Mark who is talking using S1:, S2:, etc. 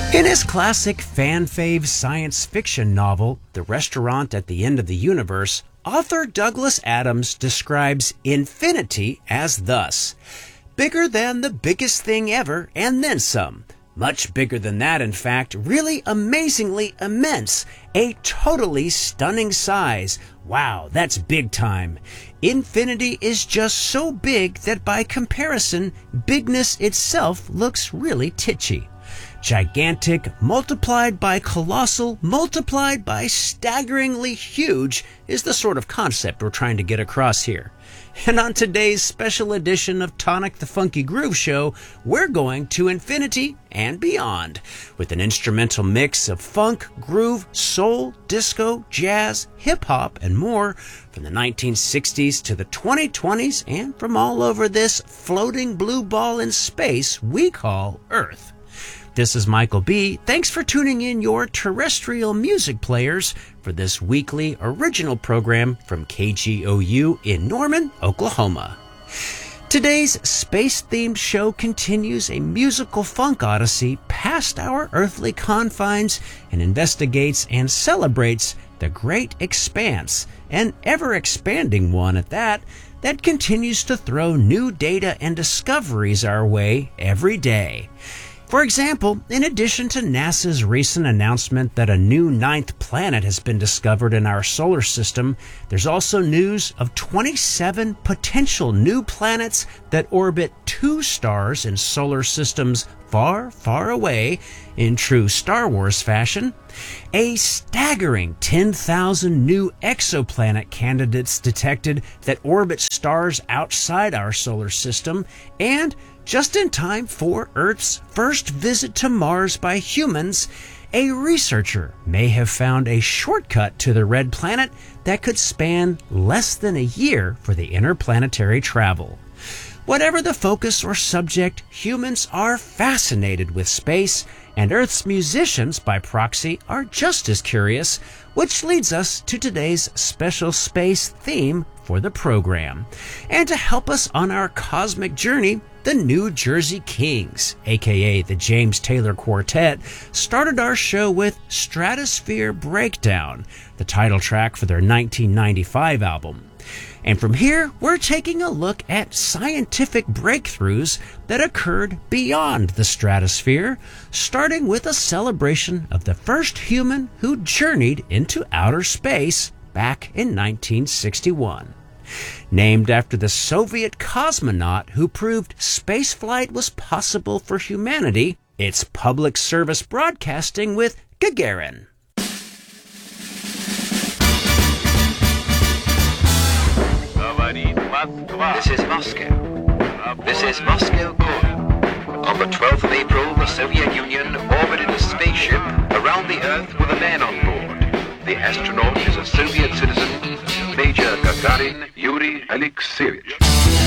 S1: In his classic fan-fave science fiction novel, The Restaurant at the End of the Universe, author Douglas Adams describes infinity as thus: bigger than the biggest thing ever, and then some. Much bigger than that, in fact, really amazingly immense. A totally stunning size. Wow, that's big time. Infinity is just so big that by comparison, bigness itself looks really titchy. Gigantic multiplied by colossal multiplied by staggeringly huge is the sort of concept we're trying to get across here. And on today's special edition of Tonic the Funky Groove Show, we're going to infinity and beyond with an instrumental mix of funk, groove, soul, disco, jazz, hip-hop, and more from the 1960s to the 2020s and from all over this floating blue ball in space we call Earth. This is Michael B. Thanks for tuning in your terrestrial music players for this weekly original program from KGOU in Norman, Oklahoma. Today's space-themed show continues a musical funk odyssey past our earthly confines and investigates and celebrates the great expanse, an ever-expanding one at that continues to throw new data and discoveries our way every day. For example, in addition to NASA's recent announcement that a new ninth planet has been discovered in our solar system, there's also news of 27 potential new planets that orbit two stars in solar systems far, far away in true Star Wars fashion, a staggering 10,000 new exoplanet candidates detected that orbit stars outside our solar system, and just in time for Earth's first visit to Mars by humans, a researcher may have found a shortcut to the red planet that could span less than a year for the interplanetary travel. Whatever the focus or subject, humans are fascinated with space, and Earth's musicians, by proxy, are just as curious, which leads us to today's special space theme for the program. And to help us on our cosmic journey, the New Jersey Kings, aka the James Taylor Quartet, started our show with Stratosphere Breakdown, the title track for their 1995 album. And from here, we're taking a look at scientific breakthroughs that occurred beyond the stratosphere, starting with a celebration of the first human who journeyed into outer space back in 1961. Named after the Soviet cosmonaut who proved spaceflight was possible for humanity, it's public service broadcasting with Gagarin.
S2: This is Moscow. This is Moscow calling. On the 12th of April, the Soviet Union orbited a spaceship around the Earth with a man on board. The astronaut is a Soviet citizen, Major Gagarin Yuri Alexeyevich.